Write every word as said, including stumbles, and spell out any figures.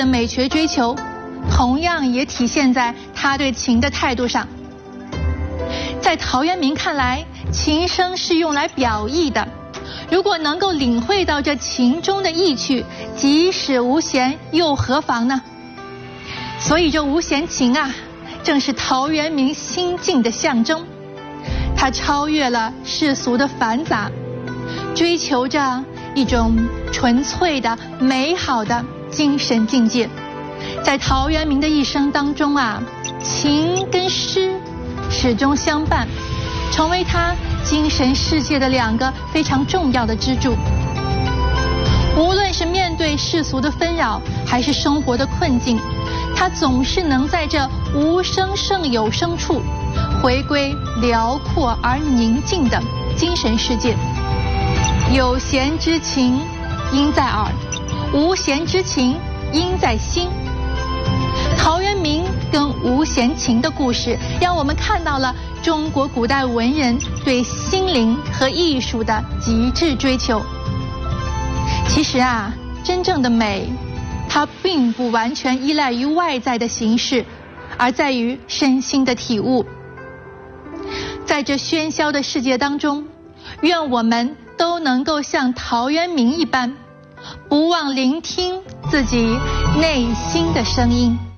的美学追求，同样也体现在他对情的态度上。在陶渊明看来，情声是用来表意的，如果能够领会到这情中的意趣，即使无弦又何妨呢？所以这无弦情啊，正是陶渊明心境的象征。他超越了世俗的繁杂，追求着一种纯粹的美好的精神境界。在陶渊明的一生当中啊，情跟诗始终相伴，成为他精神世界的两个非常重要的支柱。无论是面对世俗的纷扰，还是生活的困境，他总是能在这无声胜有声处回归辽阔而宁静的精神世界。有弦之情应在耳，无弦之情应在心。陶渊明跟无弦情的故事，让我们看到了中国古代文人对心灵和艺术的极致追求。其实啊，真正的美，它并不完全依赖于外在的形式，而在于身心的体悟。在这喧嚣的世界当中，愿我们都能够像陶渊明一般，不忘聆听自己内心的声音。